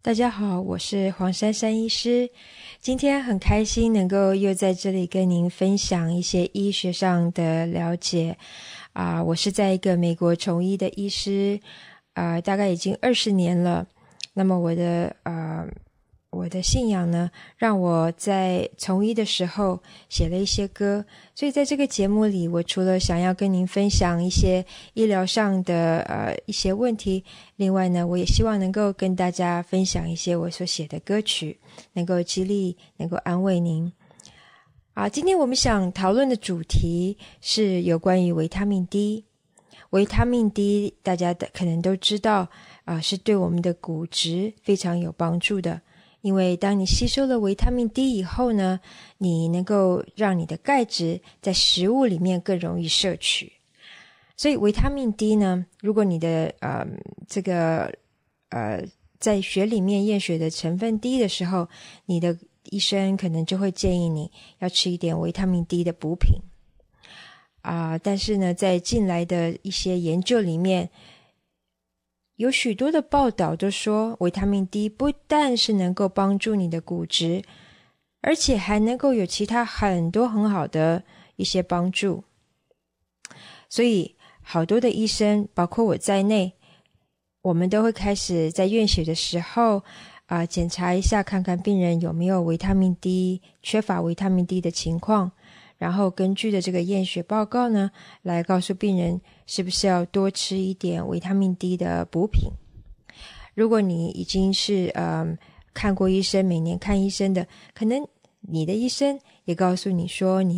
大家好，我是黄珊珊医师。今天很开心能够又在这里跟您分享一些医学上的了解。我是在一个美国从医的医师，大概已经20年了。那么我的信仰呢，让我在从医的时候写了一些歌，所以在这个节目里，我除了想要跟您分享一些医疗上的一些问题，另外呢，我也希望能够跟大家分享一些我所写的歌曲，能够激励，能够安慰您。今天我们想讨论的主题是有关于维他命 D。维他命 D 大家可能都知道，是对我们的骨质非常有帮助的。因为当你吸收了维他命 D 以后呢，你能够让你的钙质在食物里面更容易摄取。所以维他命 D 呢，如果你的在血里面验血的成分低的时候，你的医生可能就会建议你要吃一点维他命 D 的补品。但是呢，在近来的一些研究里面，有许多的报道都说维他命 D 不但是能够帮助你的骨质，而且还能够有其他很多很好的一些帮助。所以好多的医生，包括我在内，我们都会开始在验血的时候检查一下，看看病人有没有维他命 D 缺乏维他命 D 的情况，然后根据的这个验血报告呢，来告诉病人是不是要多吃一点维他命 D 的补品。如果你已经是看过医生，每年看医生的，可能你的医生也告诉你说你